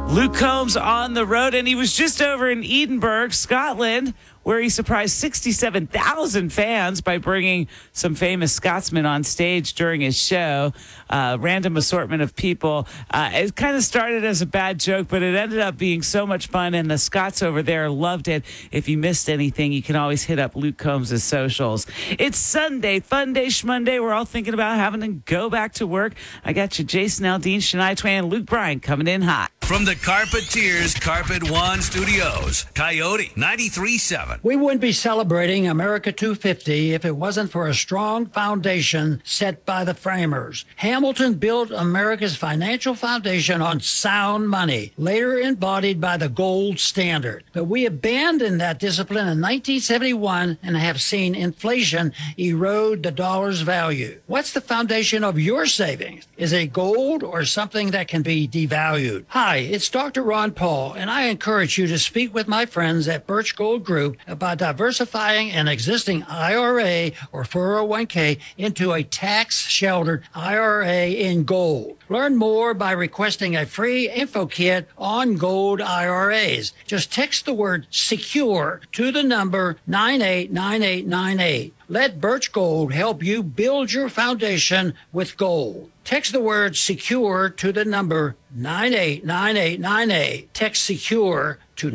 Luke Combs on the road, and he was just over in Edinburgh, Scotland, where he surprised 67,000 fans by bringing some famous Scotsmen on stage during his show. Random assortment of people. It kind of started as a bad joke, but it ended up being so much fun, and the Scots over there loved it. If you missed anything, you can always hit up Luke Combs' socials. It's Sunday, fun day, schmunday. We're all thinking about having to go back to work. I got you, Jason Aldean, Shania Twain, and Luke Bryan coming in hot. From the Carpeteers Carpet One Studios, Coyote 93.7. We wouldn't be celebrating America 250 if it wasn't for a strong foundation set by the framers. Hamilton built America's financial foundation on sound money, later embodied by the gold standard. But we abandoned that discipline in 1971 and have seen inflation erode the dollar's value. What's the foundation of your savings? Is it gold or something that can be devalued? Hi, it's Dr. Ron Paul, and I encourage you to speak with my friends at Birch Gold Group about diversifying an existing IRA or 401k into a tax-sheltered IRA in gold. Learn more by requesting a free info kit on gold IRAs. Just text the word SECURE to the number 989898. Let Birch Gold help you build your foundation with gold. Text the word SECURE to the number 989898. Text SECURE to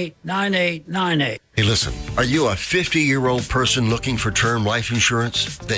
989898. Hey, listen, are you a 50-year-old person looking for term life insurance?